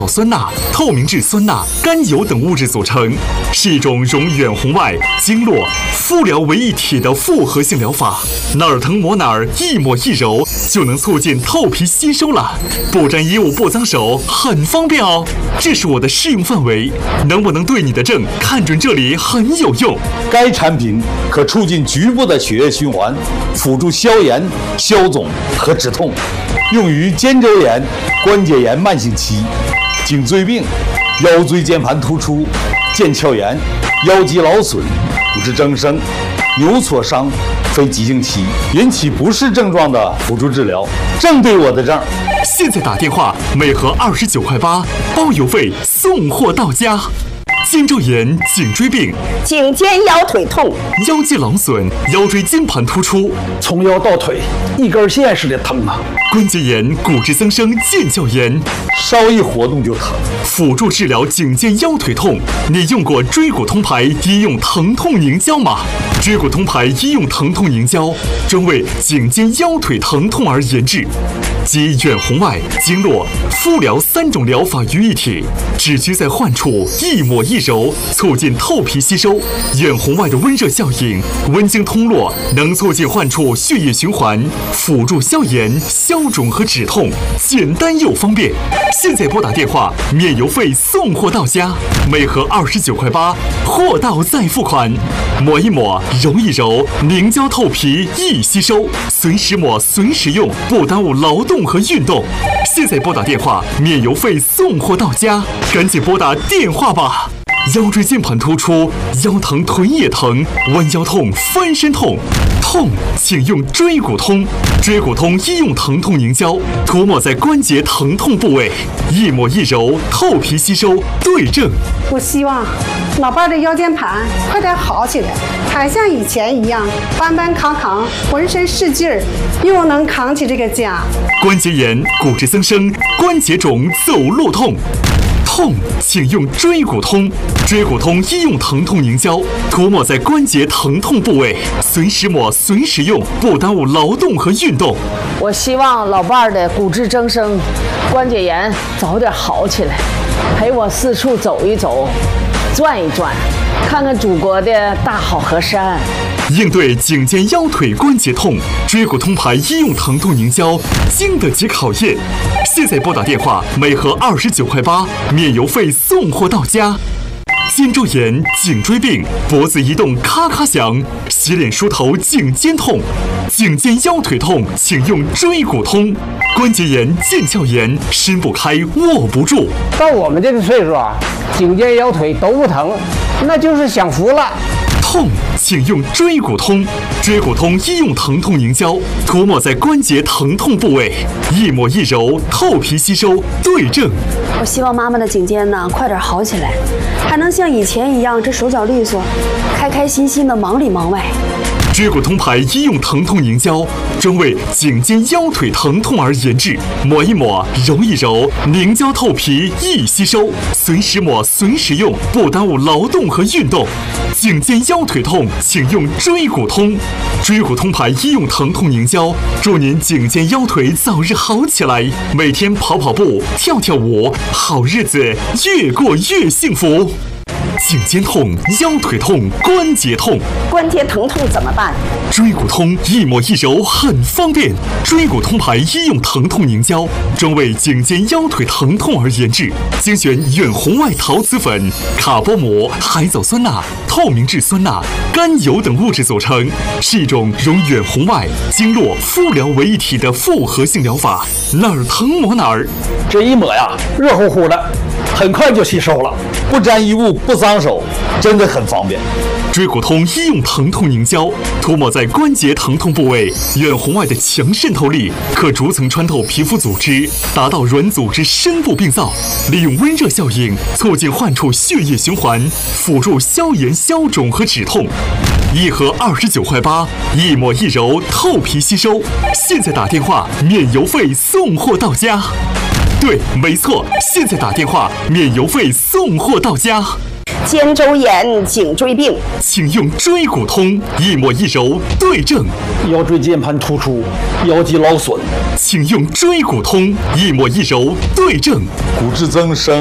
酸钠、透明质酸钠、甘油等物质组成，是一种融远红外、经络、敷疗为一体的复合性疗法。哪儿疼抹哪儿，一抹一揉就能促进透皮吸收了，不沾衣物不脏手，很方便哦。这是我的适用范围，能不能对你的症看准这里很有用。 该产品可促进局部的血液循环，辅助消炎、消肿和止痛，用于肩周炎、关节炎慢性期、颈椎病、腰椎间盘突出、腱鞘炎、腰肌劳损、骨质增生、扭挫伤、非急性期引起不适症状的辅助治疗，正对我的症。 现在打电话，每盒29块8，包邮费送货到家。肩周炎、颈椎病、 颈肩腰腿痛、 腰肌劳损、腰椎间盘突出， 从腰到腿一根线似的疼啊！ 关节炎、骨质增生、腱鞘炎， 稍一活动就疼。 辅助治疗颈肩腰腿痛，你用过椎骨通牌医用疼痛凝胶吗？椎骨通牌医用疼痛凝胶专为颈肩腰腿疼痛而研制，集远红外、经络、敷疗3种疗法于一体，只需在患处一抹一揉，促进透皮吸收。远红外的温热效应，温经通络，能促进患处血液循环，辅助消炎、消肿和止痛，简单又方便。现在拨打电话，免邮费送货到家，每盒29块8，货到再付款。抹一抹，揉一揉，凝胶透皮易吸收，随时抹随时用，不耽误劳动和运动。现在拨打电话，免邮费送货到家，赶紧拨打电话吧。腰椎间盘突出、腰疼腿也疼、弯腰痛、翻身痛，痛请用椎骨通。椎骨通医用疼痛凝胶，涂抹在关节疼痛部位，一抹一揉，透皮吸收，对症。 我希望老伴的腰间盘快点好起来，还像以前一样搬搬扛扛，浑身是劲儿，又能扛起这个家。 关节炎、骨质增生、关节肿、走路痛。痛请用椎骨通。椎骨通医用疼痛凝胶，涂抹在关节疼痛部位，随时抹随时用，不耽误劳动和运动。 我希望老伴儿的骨质增生、关节炎早点好起来，陪我四处走一走，转一转，看看祖国的大好河山。 应对颈肩腰腿关节痛，椎骨通牌医用疼痛凝胶经得起考验。现在拨打电话，每盒29块8，免邮费送货到家。肩周炎、颈椎病、脖子移动咔咔响，洗脸梳头颈肩痛，颈肩腰腿痛请用椎骨通。关节炎、腱鞘炎，伸不开握不住。 到我们这个岁数啊，颈肩腰腿都不疼，那就是享福了。 痛请用椎骨通。椎骨通医用疼痛凝胶，涂抹在关节疼痛部位，一抹一揉，透皮吸收，对症。 我希望妈妈的颈肩呢快点好起来，还能像以前一样这手脚利索，开开心心的忙里忙外。 椎骨通牌医用疼痛凝胶，专为颈肩腰腿疼痛而研制，抹一抹，揉一揉，凝胶透皮易吸收，随时抹随时用，不耽误劳动和运动。颈肩腰腿痛请用椎骨通。椎骨通牌医用疼痛凝胶，祝您颈肩腰腿早日好起来，每天跑跑步、跳跳舞，好日子越过越幸福。颈肩痛、腰腿痛、关节痛， 关节疼痛怎么办？ 椎骨通一抹一揉很方便。椎骨通牌医用疼痛凝胶，专为颈肩腰腿疼痛而研制，精选远红外陶瓷粉、卡波膜、海藻酸钠、透明质酸钠、甘油等物质组成，是一种融远红外、经络、敷疗为一体的复合性疗法。哪儿疼抹哪儿， 这一抹呀，热乎乎的，很快就吸收了， 不沾衣物不脏手，真的很方便。 椎骨通医用疼痛凝胶，涂抹在关节疼痛部位，远红外的强渗透力可逐层穿透皮肤组织，达到软组织深部病灶，利用温热效应促进患处血液循环，辅助消炎消肿和止痛。一盒29块8，一抹一揉，透皮吸收。现在打电话，免邮费送货到家。对，没错，现在打电话，免邮费送货到家。 肩周炎、颈椎病。 请用椎骨通一抹一揉对症。 腰椎间盘突出，腰肌劳损， 请用椎骨通一抹一揉对症。 骨质增生。